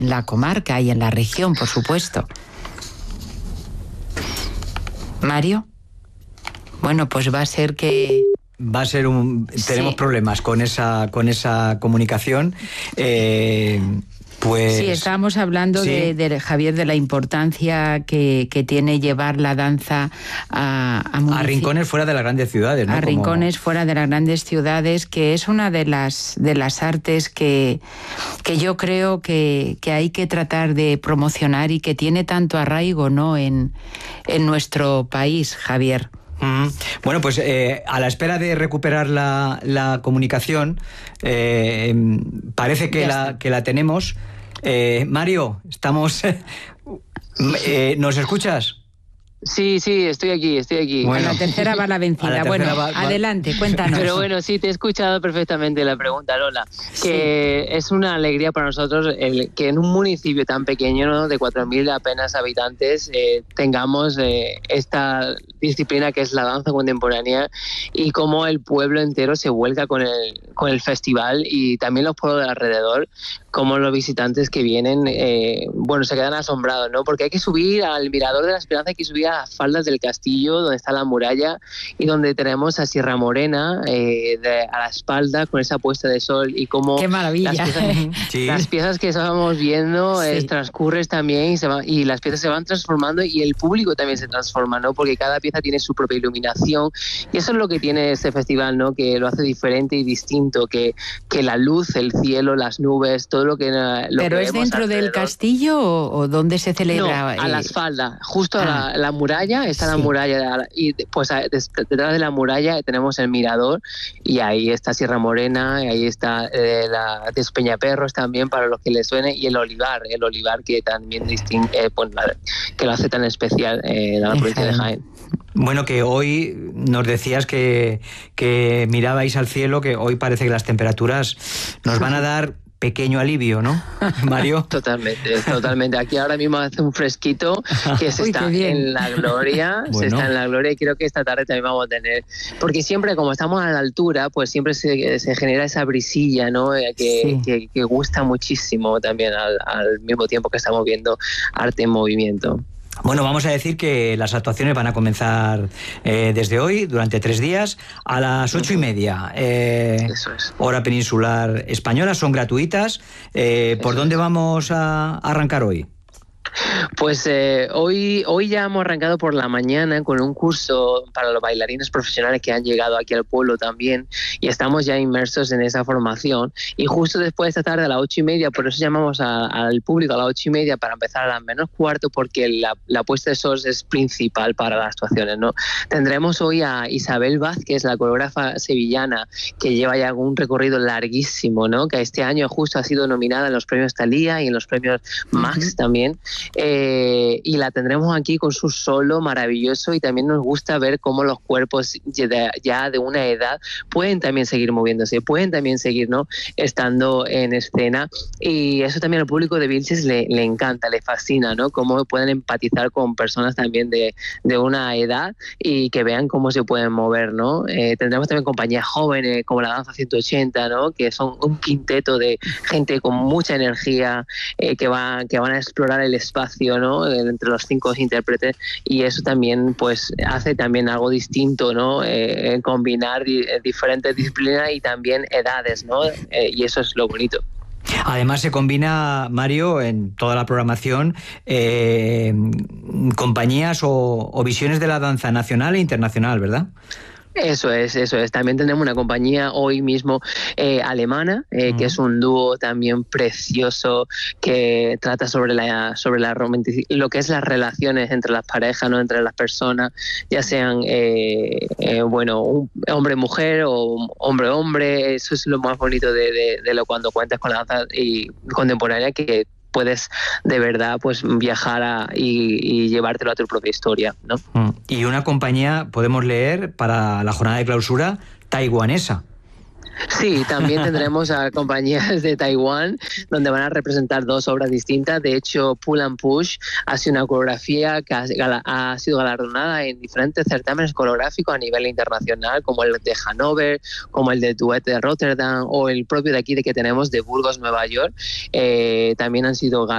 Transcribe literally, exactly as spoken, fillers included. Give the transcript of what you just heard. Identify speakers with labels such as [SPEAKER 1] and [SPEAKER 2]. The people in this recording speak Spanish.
[SPEAKER 1] la comarca y en la región, por supuesto. Mario, bueno, pues va a ser que...
[SPEAKER 2] Va a ser un... Tenemos
[SPEAKER 1] sí.
[SPEAKER 2] problemas con esa, con esa comunicación. Eh, pues...
[SPEAKER 1] Sí, estábamos hablando
[SPEAKER 2] sí.
[SPEAKER 1] de, de Javier, de la importancia que, que tiene llevar la danza a... A,
[SPEAKER 2] a rincones fuera de las grandes ciudades, ¿no?
[SPEAKER 1] A
[SPEAKER 2] Como...
[SPEAKER 1] rincones fuera de las grandes ciudades, que es una de las, de las artes que, que yo creo que, que hay que tratar de promocionar y que tiene tanto arraigo, ¿no?, en, en nuestro país, Javier.
[SPEAKER 2] Mm. Bueno, pues eh, a la espera de recuperar la, la comunicación, eh, parece que la, que la tenemos. Eh, Mario, estamos... eh, ¿nos escuchas?
[SPEAKER 3] Sí, sí, estoy aquí, estoy aquí.
[SPEAKER 1] Bueno, a la tercera va la vencida. La bueno, va, va... adelante, cuéntanos.
[SPEAKER 3] Pero bueno, sí, te he escuchado perfectamente la pregunta, Lola.
[SPEAKER 1] Sí.
[SPEAKER 3] Que es una alegría para nosotros el que en un municipio tan pequeño, ¿no?, de cuatro mil apenas habitantes, eh, tengamos eh, esta disciplina que es la danza contemporánea y cómo el pueblo entero se vuelca con el, con el festival y también los pueblos de alrededor, como los visitantes que vienen, eh, bueno, se quedan asombrados, ¿no? Porque hay que subir al Mirador de la Esperanza, hay que subir a las faldas del castillo, donde está la muralla y donde tenemos a Sierra Morena eh, de, a la espalda con esa puesta de sol y cómo...
[SPEAKER 1] ¡Qué maravilla!
[SPEAKER 3] Las piezas, sí. las piezas que estábamos viendo, sí. eh, transcurres también y, se va, y las piezas se van transformando y el público también se transforma, ¿no? Porque cada pieza tiene su propia iluminación y eso es lo que tiene este festival, ¿no? Que lo hace diferente y distinto, que, que la luz, el cielo, las nubes, todo lo que... Lo
[SPEAKER 1] ¿Pero
[SPEAKER 3] que
[SPEAKER 1] es dentro
[SPEAKER 3] alrededor.
[SPEAKER 1] del castillo o, o dónde se celebra?
[SPEAKER 3] No, a la espalda, justo ah, a la, la muralla, está sí. la muralla y pues detrás de la muralla tenemos el mirador y ahí está Sierra Morena, y ahí está eh, la Despeñaperros también para los que les suene y el olivar, el olivar que también distingue, eh, pues, que lo hace tan especial eh, la provincia de Jaén.
[SPEAKER 2] Bueno, que hoy nos decías que, que mirabais al cielo, que hoy parece que las temperaturas nos van a dar pequeño alivio, ¿no, Mario?
[SPEAKER 3] Totalmente, totalmente. Aquí ahora mismo hace un fresquito que se Uy, está en la gloria, bueno. se está en la gloria y creo que esta tarde también vamos a tener, porque siempre como estamos a la altura, pues siempre se, se genera esa brisilla, ¿no? Que, sí. que, que gusta muchísimo también al, al mismo tiempo que estamos viendo arte en movimiento.
[SPEAKER 2] Bueno, vamos a decir que las actuaciones van a comenzar eh, desde hoy, durante tres días, a las ocho y media. Eh,
[SPEAKER 3] Eso es.
[SPEAKER 2] Hora peninsular española, son gratuitas. Eh, ¿Por dónde vamos a arrancar hoy?
[SPEAKER 3] Pues eh, hoy, hoy ya hemos arrancado por la mañana con un curso para los bailarines profesionales que han llegado aquí al pueblo también y estamos ya inmersos en esa formación y justo después de esta tarde a las ocho y media, por eso llamamos a, al público a las ocho y media para empezar a las menos cuarto porque la, la puesta de sol es principal para las actuaciones, ¿no? Tendremos hoy a Isabel Vázquez, la coreógrafa sevillana que lleva ya un recorrido larguísimo, ¿no? Que este año justo ha sido nominada en los premios Thalía y en los premios Max uh-huh. también. Eh, y la tendremos aquí con su solo maravilloso y también nos gusta ver cómo los cuerpos ya de una edad pueden también seguir moviéndose, pueden también seguir, ¿no?, estando en escena y eso también al público de Vilches le, le encanta, le fascina, ¿no?, cómo pueden empatizar con personas también de, de una edad y que vean cómo se pueden mover, ¿no? Eh, tendremos también compañías jóvenes como la Danza ciento ochenta, ¿no?, que son un quinteto de gente con mucha energía eh, que, va, que van a explorar el espacio, ¿no?, entre los cinco intérpretes y eso también pues hace también algo distinto, ¿no?, eh, combinar di- diferentes disciplinas y también edades, ¿no?, eh, y eso es lo bonito.
[SPEAKER 2] Además se combina, Mario, en toda la programación eh, compañías o, o visiones de la danza nacional e internacional, ¿verdad?
[SPEAKER 3] Eso es, eso es. También tenemos una compañía hoy mismo eh, alemana, eh, uh-huh. que es un dúo también precioso que trata sobre la sobre la romantic- lo que es las relaciones entre las parejas, no entre las personas, ya sean eh, eh, bueno, un hombre-mujer o hombre-hombre. Eso es lo más bonito de, de, de lo cuando cuentas con la danza y contemporánea, que puedes de verdad pues viajar a, y, y llevártelo a tu propia historia, ¿no?
[SPEAKER 2] Y una compañía, podemos leer, para la jornada de clausura, taiwanesa.
[SPEAKER 3] Sí, también tendremos a compañías de Taiwán donde van a representar dos obras distintas. De hecho, Pull and Push ha sido una coreografía que ha, ha sido galardonada en diferentes certámenes coreográficos a nivel internacional, como el de Hannover, como el de Duet de Rotterdam o el propio de aquí de que tenemos de Burgos, Nueva York. Eh, también han sido